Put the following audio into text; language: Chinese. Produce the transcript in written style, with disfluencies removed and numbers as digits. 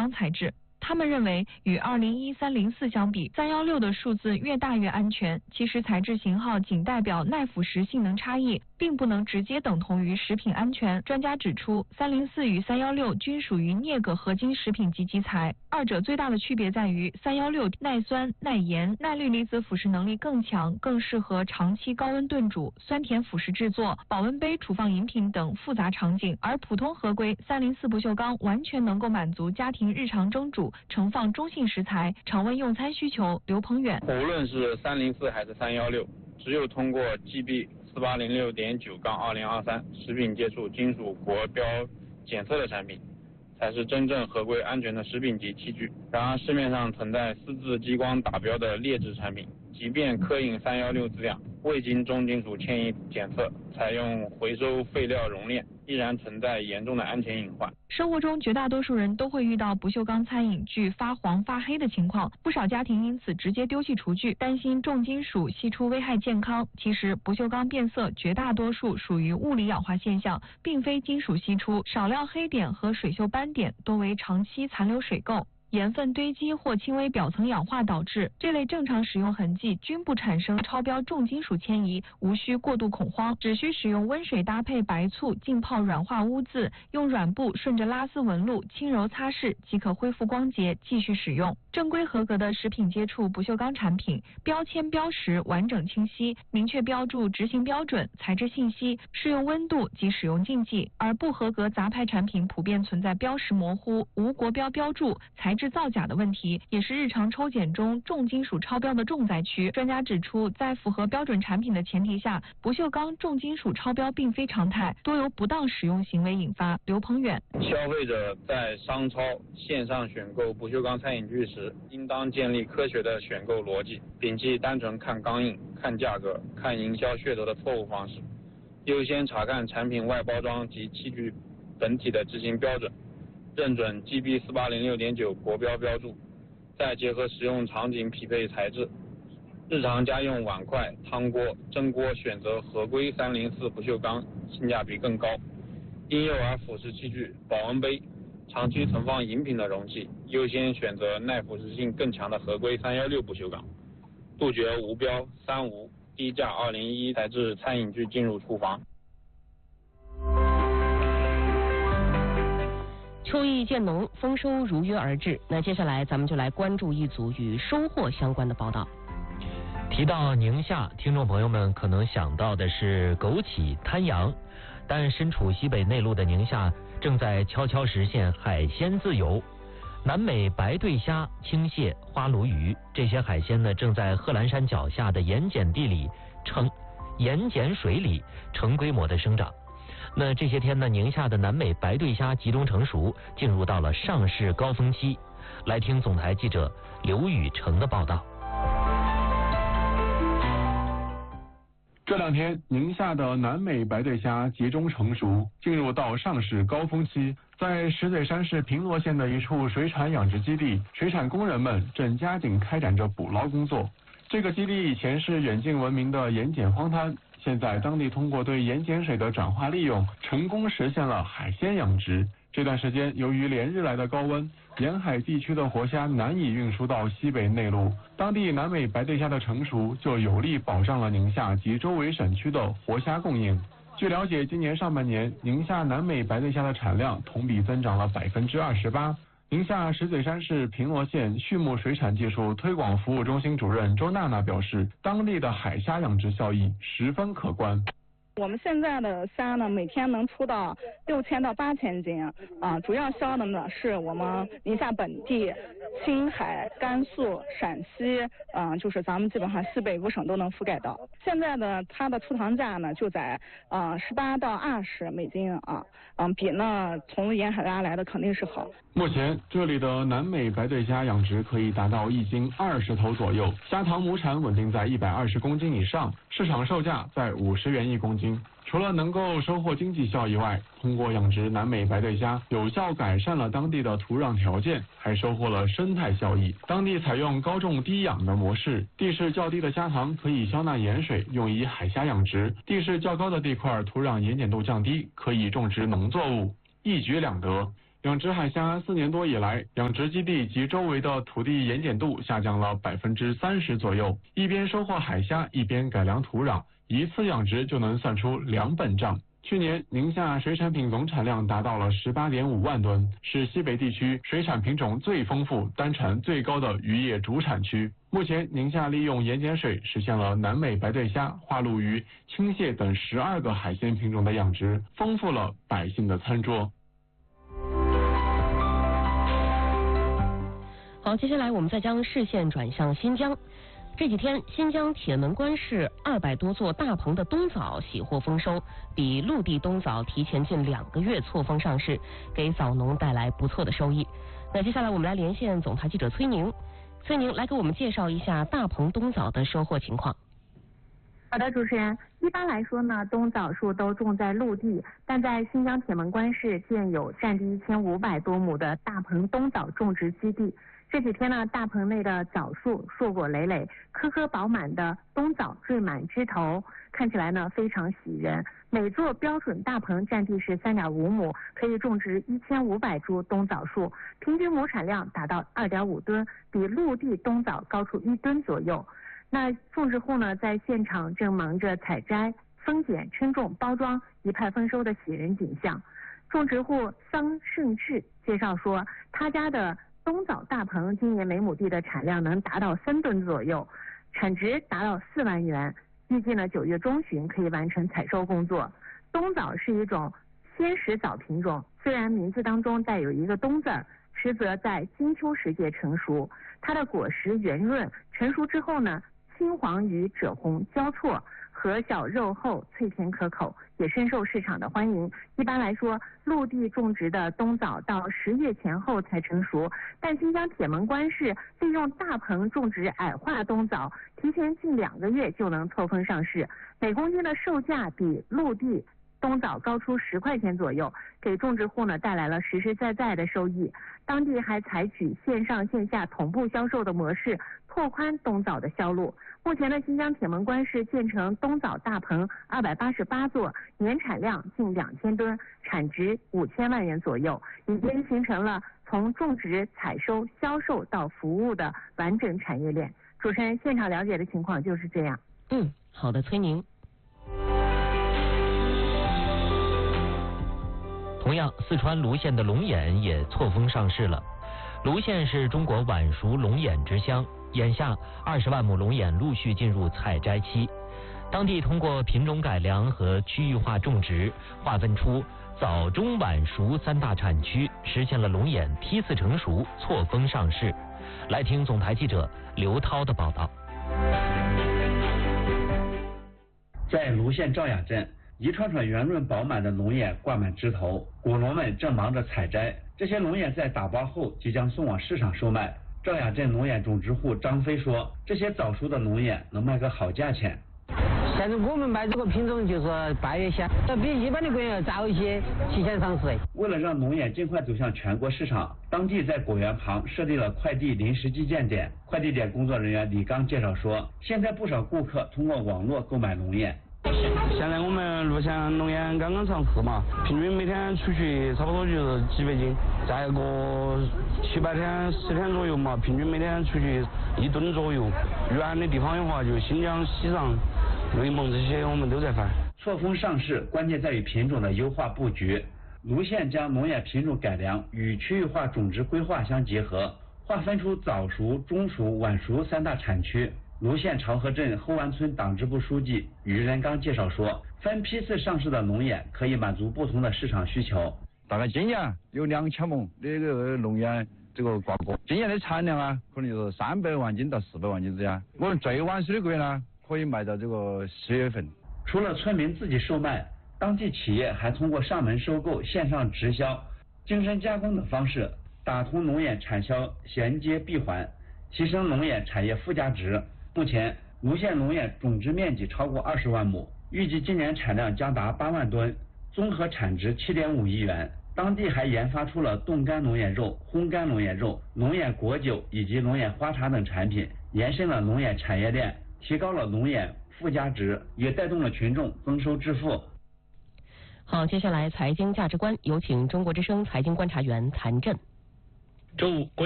钢材质。他们认为，与2013-04相比，316的数字越大越安全。其实材质型号仅代表耐腐蚀性能差异，并不能直接等同于食品安全。专家指出，304与316均属于镍铬合金食品级基材，二者最大的区别在于316耐酸、耐盐、耐氯离子腐蚀能力更强，更适合长期高温炖煮、酸甜辅食制作、保温杯储放饮品等复杂场景，而普通合规304不锈钢完全能够满足家庭日常蒸煮、盛放中性食材、常温用餐需求。刘鹏远， 无论是304还是316，只有通过 GB4806.9-2023 食品接触金属国标检测的产品，才是真正合规安全的食品级器具。然而市面上存在私自激光打标的劣质产品，即便刻印316字样，未经重金属迁移检测，采用回收废料熔炼，依然存在严重的安全隐患。 生活中绝大多数人都会遇到不锈钢餐饮具发黄发黑的情况，不少家庭因此直接丢弃厨具，担心重金属析出危害健康。其实不锈钢变色绝大多数属于物理氧化现象，并非金属析出，少量黑点和水锈斑点多为长期残留水垢、盐分堆积或轻微表层氧化导致。这类正常使用痕迹均不产生超标重金属迁移，无需过度恐慌，只需使用温水搭配白醋浸泡软化污渍，用软布顺着拉丝纹路轻柔擦拭即可恢复光洁，继续使用。正规合格的食品接触不锈钢产品，标签标识完整清晰，明确标注执行标准、材质信息、适用温度及使用禁忌，而不合格杂牌产品普遍存在标识模糊、无国标标注、材质造假的问题，也是日常抽检中重金属超标的重灾区。专家指出，在符合标准产品的前提下，不锈钢重金属超标并非常态，多由不当使用行为引发。刘鹏远， 消费者在商超线上选购不锈钢餐饮具时，应当建立科学的选购逻辑，摒弃单纯看钢印、看价格、看营销噱头的错误方式，优先查看产品外包装及器具本体的执行标准，认准 GB4806.9 国标标注，再结合使用场景匹配材质。日常家用碗筷、汤锅、蒸锅选择合规304不锈钢，性价比更高。婴幼儿辅食器具、保温杯、长期存放饮品的容器，优先选择耐腐蚀性更强的合规316不锈钢，杜绝无标、三无、低价201材质餐饮具进入厨房。 秋意渐浓，丰收如约而至。那接下来咱们就来关注一组与收获相关的报道。 提到宁夏，听众朋友们可能想到的是枸杞、滩羊，但身处西北内陆的宁夏正在悄悄实现海鲜自由。南美白对虾、青蟹、花鲈鱼这些海鲜呢，正在贺兰山脚下的盐碱水里成规模的生长。那这些天呢，宁夏的南美白对虾集中成熟，进入到了上市高峰期。来听总台记者刘宇成的报道。 这两天，宁夏的南美白对虾集中成熟，进入到上市高峰期。在石嘴山市平罗县的一处水产养殖基地，水产工人们正加紧开展着捕捞工作。这个基地以前是远近闻名的盐碱荒滩，现在当地通过对盐碱水的转化利用，成功实现了海鲜养殖。这段时间，由于连日来的高温，沿海地区的活虾难以运输到西北内陆，当地南美白对虾的成熟就有力保障了宁夏及周围省区的活虾供应。据了解，今年上半年，宁夏南美白对虾的产量同比增长了28%。宁夏石嘴山市平罗县畜牧水产技术推广服务中心主任周娜娜表示，当地的海虾养殖效益十分可观。 我们现在的虾呢，每天能出到6000到8000斤啊，主要销的呢是我们宁夏本地、青海、甘肃、陕西，就是咱们基本上西北5省都能覆盖到。现在的它的出塘价呢就在18到20美金啊，比呢从沿海拉来的肯定是好。 目前这里的南美白对虾养殖可以达到1斤20头左右，虾塘亩产稳定在120公斤以上，市场售价在50元1公斤。除了能够收获经济效益外，通过养殖南美白对虾，有效改善了当地的土壤条件，还收获了生态效益。当地采用高种低养的模式，地势较低的虾塘可以消纳盐水，用于海虾养殖；地势较高的地块，土壤盐碱度降低，可以种植农作物，一举两得。 养殖海虾4年多以来，养殖基地及周围的土地盐碱度下降了30%左右。一边收获海虾，一边改良土壤，一次养殖就能算出2本账。去年宁夏水产品总产量达到了18.5万吨，是西北地区水产品种最丰富、单产最高的渔业主产区。目前，宁夏利用盐碱水实现了南美白对虾、花鲈鱼、青蟹等12个海鲜品种的养殖，丰富了百姓的餐桌。 好，接下来我们再将视线转向新疆。这几天，新疆铁门关市200多座大棚的冬枣喜获丰收，比陆地冬枣提前近2个月错峰上市，给枣农带来不错的收益。那接下来我们来连线总台记者崔宁，崔宁来给我们介绍一下大棚冬枣的收获情况。 好的，主持人，一般来说呢，冬枣树都种在陆地，但在新疆铁门关市建有占地1500多亩的大棚冬枣种植基地。这几天呢，大棚内的枣树硕果累累，颗颗饱满的冬枣缀满枝头，看起来呢非常喜人。每座标准大棚占地是3.5亩，可以种植1500株冬枣树，平均亩产量达到2.5吨，比陆地冬枣高出1吨左右。那种植户呢，在现场正忙着采摘、分拣、称重、包装，一派丰收的喜人景象。种植户桑胜志介绍说，他家的冬枣大棚今年每亩地的产量能达到3吨左右，产值达到4万元，预计呢9月中旬可以完成采收工作。冬枣是一种鲜食枣品种，虽然名字当中带有一个冬字儿，实则在金秋时节成熟。它的果实圆润，成熟之后呢，青黄与赭红交错，核小肉厚，脆甜可口，也深受市场的欢迎。一般来说，陆地种植的冬枣到10月前后才成熟，但新疆铁门关市利用大棚种植矮化冬枣，提前近2个月就能错峰上市，每公斤的售价比陆地冬枣高出10块钱左右，给种植户呢带来了实实在在的收益。当地还采取线上线下同步销售的模式，拓宽冬枣的销路。目前的新疆铁门关市建成冬枣大棚288座，年产量近2000吨，产值5000万元左右，已经形成了从种植、采收、销售到服务的完整产业链。主持人，现场了解的情况就是这样。 好的，崔宁。 同样，四川泸县的龙眼也错峰上市了。泸县是中国晚熟龙眼之乡，眼下20万亩龙眼陆续进入采摘期。当地通过品种改良和区域化种植，划分出早、中、晚熟3大产区，实现了龙眼批次成熟、错峰上市。来听总台记者刘涛的报道。 在泸县赵雅镇，一串串圆润饱满的龙眼挂满枝头，果农们正忙着采摘。这些龙眼在打包后即将送往市场售卖。赵雅镇龙眼种植户张飞说，这些早熟的龙眼能卖个好价钱。 现在我们卖这个品种就是8月鲜，比一般的果园要早一些，提前上市。 为了让龙眼尽快走向全国市场，当地在果园旁设立了快递临时寄件点。快递点工作人员李刚介绍说，现在不少顾客通过网络购买龙眼。 现在我们泸县龙眼刚刚上市嘛，平均每天出去差不多就是几百斤，再过7-8天、10天左右嘛，平均每天出去1吨左右。远的地方的话，就新疆、西藏、内蒙这些我们都在贩。 错峰上市关键在于品种的优化布局。泸县将龙眼品种改良与区域化种植规划相结合，划分出早熟、中熟、晚熟3大产区。泸县长河镇后湾村党支部书记于仁刚介绍说，分批次上市的龙眼可以满足不同的市场需求。 大概今年有2000亩的这个龙眼这个挂果，今年的产量啊，可能就是300万斤到400万斤之间。我们最晚熟的果呢，可以卖到这个10月份。 除了村民自己售卖，当地企业还通过上门收购、线上直销、精深加工等方式，打通龙眼产销衔接闭环，提升龙眼产业附加值。目前，泸县龙眼种植面积超过20万亩，预计今年产量将达8万吨，综合产值7.5亿元。当地还研发出了冻干龙眼肉、烘干龙眼肉、龙眼果酒以及龙眼花茶等产品，延伸了龙眼产业链，提高了龙眼附加值，也带动了群众增收致富。 好，接下来财经价值观，有请中国之声财经观察员谭震。 周五。